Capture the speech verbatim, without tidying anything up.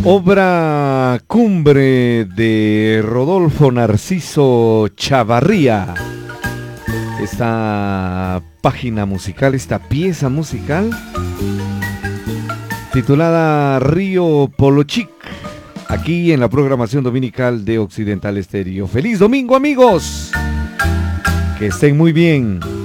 Obra cumbre de Rodolfo Narciso Chavarría. Esta página musical, esta pieza musical, titulada Río Polochic, aquí en la programación dominical de Occidental Estéreo. ¡Feliz domingo, amigos! Que estén muy bien.